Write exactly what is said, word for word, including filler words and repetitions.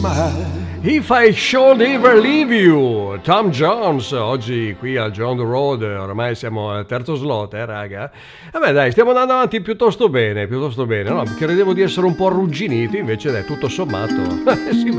If I Should Ever Leave You, Tom Jones, oggi qui al John the Road, ormai siamo al terzo slot, eh raga? Vabbè dai, stiamo andando avanti piuttosto bene, piuttosto bene, no? Credevo di essere un po' arrugginiti, invece dai, tutto sommato, si